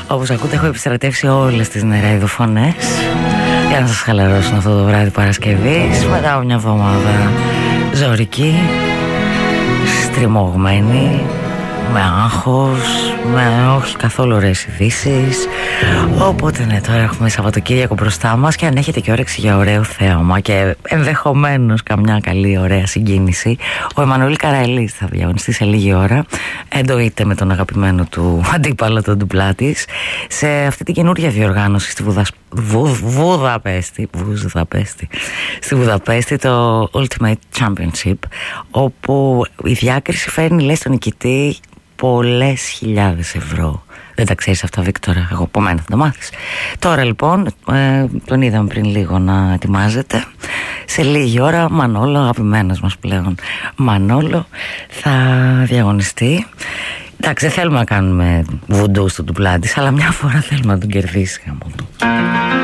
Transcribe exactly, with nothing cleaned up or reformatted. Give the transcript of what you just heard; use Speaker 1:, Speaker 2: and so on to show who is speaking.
Speaker 1: Όπως ακούτε, έχω επιστρατεύσει όλες τις νεραϊδοφωνές για να σας χαλαρώσουν αυτό το βράδυ Παρασκευής, μετά από μια εβδομάδα ζωρική, στριμωγμένη, με άγχος, με όχι καθόλου ωραίες ειδήσεις. Οπότε ναι, τώρα έχουμε Σαββατοκύριακο μπροστά μας και αν έχετε και όρεξη για ωραίο θέαμα και ενδεχομένως καμιά καλή ωραία συγκίνηση, ο Εμμανουήλ Καραελής θα διαγωνιστεί σε λίγη ώρα. Εννοείται με τον αγαπημένο του αντίπαλο, τον Ντουπλάτης, σε αυτή την καινούργια διοργάνωση στη Βουδασ... Βου... Βουδαπέστη, Βουδαπέστη, στη Βουδαπέστη, το Ultimate Championship, όπου η διάκριση φέρνει, λέει, στον νικητή πολλές χιλιάδες ευρώ. Δεν τα ξέρεις αυτά, Βίκτορα? Εγώ από μένα θα τα μάθεις. Τώρα λοιπόν, ε, τον είδαμε πριν λίγο να ετοιμάζεται. Σε λίγη ώρα Μανόλο, αγαπημένος μας πλέον Μανόλο, θα διαγωνιστεί. Εντάξει, δεν θέλουμε να κάνουμε βουντού στο Ντουπλάτης, αλλά μια φορά θέλουμε να τον κερδίσει.